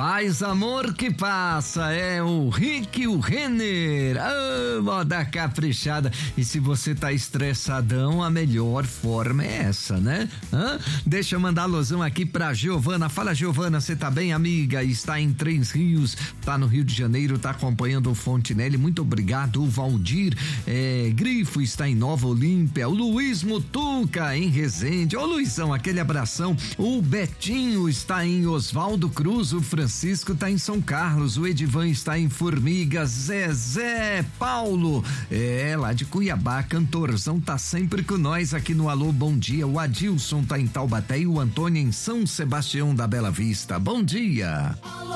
Faz amor que passa, é o Rick e o Renner. Moda caprichada. E se você tá estressadão, a melhor forma é essa, né? Deixa eu mandar alusão aqui pra Giovana. Fala, Giovana, você tá bem, amiga? Está em Três Rios, tá no Rio de Janeiro, tá acompanhando o Fontinelli. Muito obrigado. O Valdir Grifo está em Nova Olímpia. O Luiz Mutuca em Resende. Ô Luizão, aquele abração. O Betinho está em Oswaldo Cruz. O Francisco está em São Carlos. O Edivan está em Formigas. Zezé Paulo, lá de Cuiabá, cantorzão, tá sempre com nós aqui no Alô Bom Dia. O Adilson tá em Taubaté e o Antônio em São Sebastião da Bela Vista. Bom dia.